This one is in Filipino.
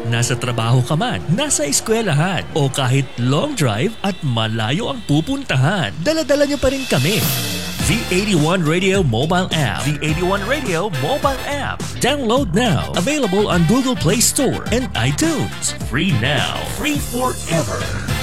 nasa trabaho ka man, nasa eskwelahan, o kahit long drive at malayo ang pupuntahan, dala-dala niyo pa rin kami. The 81 Radio Mobile App. The 81 Radio Mobile App. Download now. Available on Google Play Store and iTunes. Free now. Free forever.